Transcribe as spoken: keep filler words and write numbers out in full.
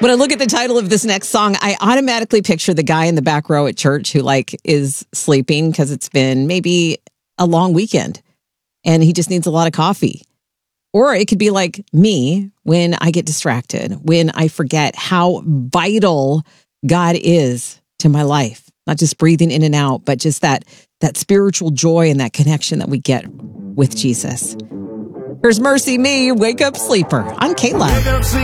When I look at the title of this next song, I automatically picture the guy in the back row at church who like is sleeping because it's been maybe a long weekend and he just needs a lot of coffee. Or it could be like me when I get distracted, when I forget how vital God is to my life. Not just breathing in and out, but just that, that spiritual joy and that connection that we get with Jesus. Here's Mercy Me, Wake Up Sleeper on K-Love.